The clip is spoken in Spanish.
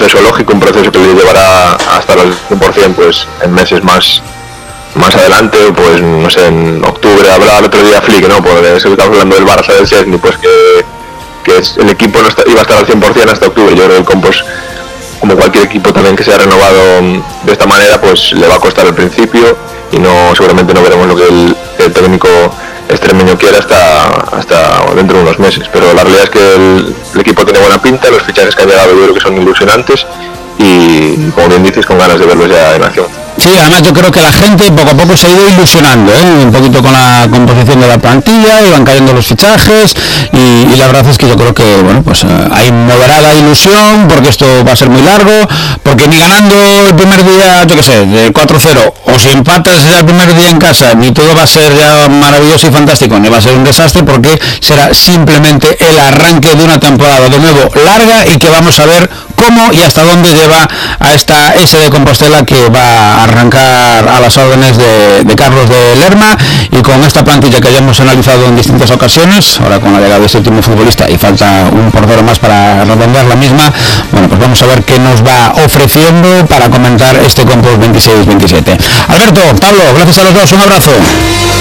proceso lógico, un proceso que le llevará a estar al 100% pues en meses más adelante, pues no sé, en octubre. Hablaba el otro día Flick, ¿no? Porque estamos hablando del Barça, del Szczęsny, pues que el equipo no iba a estar al 100% hasta octubre. Yo creo que el Campos, como cualquier equipo también que se ha renovado de esta manera, pues le va a costar al principio y seguramente no veremos lo que el técnico extremeño quiera hasta dentro de unos meses. Pero la realidad es que el equipo tiene buena pinta, los fichajes que han llegado yo creo que son ilusionantes y, como bien dices, con ganas de verlos ya en acción. Sí, además yo creo que la gente poco a poco se ha ido ilusionando, un poquito con la composición de la plantilla, y van cayendo los fichajes y la verdad es que yo creo que bueno, pues hay moderada ilusión, porque esto va a ser muy largo, porque ni ganando el primer día, yo qué sé, de 4-0, o si empatas el primer día en casa, ni todo va a ser ya maravilloso y fantástico, ni va a ser un desastre, porque será simplemente el arranque de una temporada de nuevo larga y que vamos a ver cómo y hasta dónde lleva a esta S de Compostela, que va a arrancar a las órdenes de Carlos de Lerma, y con esta plantilla que ya hemos analizado en distintas ocasiones, ahora con la llegada de este último futbolista y falta un portero más para redondear la misma, bueno, pues vamos a ver qué nos va ofreciendo para comentar este Campos 26-27. Alberto, Pablo, gracias a los dos, un abrazo.